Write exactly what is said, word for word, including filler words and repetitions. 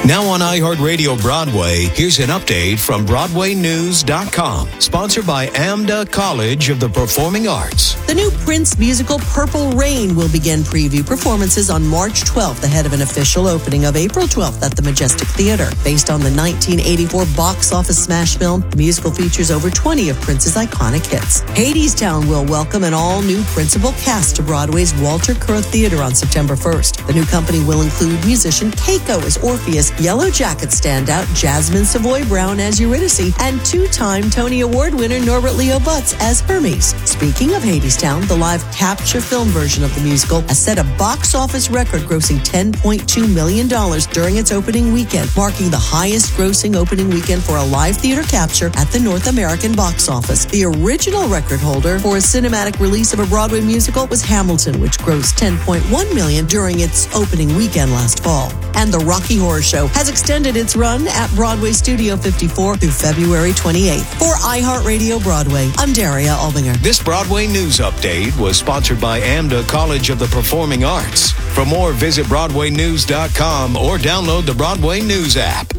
Now on iHeartRadio Broadway, here's an update from Broadway News dot com, sponsored by AMDA College of the Performing Arts. The new Prince musical Purple Rain will begin preview performances on March twelfth, ahead of an official opening of April twelfth at the Majestic Theater. Based on the nineteen eighty-four box office smash film, the musical features over twenty of Prince's iconic hits. Hadestown will welcome an all-new principal cast to Broadway's Walter Kerr Theater on September first. The new company will include musician Keiko as Orpheus, Yellow Jacket standout Jasmine Savoy Brown as Eurydice, and two-time Tony Award winner Norbert Leo Butz as Hermes. Speaking of Hadestown, the live capture film version of the musical has set a box office record, grossing ten point two million dollars during its opening weekend, marking the highest grossing opening weekend for a live theater capture at the North American box office. The original record holder for a cinematic release of a Broadway musical was Hamilton, which grossed ten point one million dollars during its opening weekend last fall. And The Rocky Horror Show has extended its run at Broadway Studio fifty-four through February twenty-eighth. For iHeartRadio Broadway, I'm Daria Albinger. This Broadway News Update was sponsored by AMDA College of the Performing Arts. For more, visit Broadway News dot com or download the Broadway News app.